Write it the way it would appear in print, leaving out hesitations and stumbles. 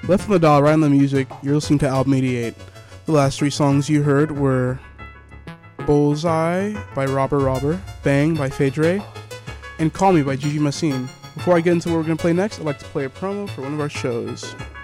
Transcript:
Left on the Dial, Right on the Music. You're listening to Album 88. The last three songs you heard were Bullseye by Robber, Bang by Phaedre, and Call Me by Gigi Massine. Before I get into what we're going to play next, I'd like to play a promo for one of our shows.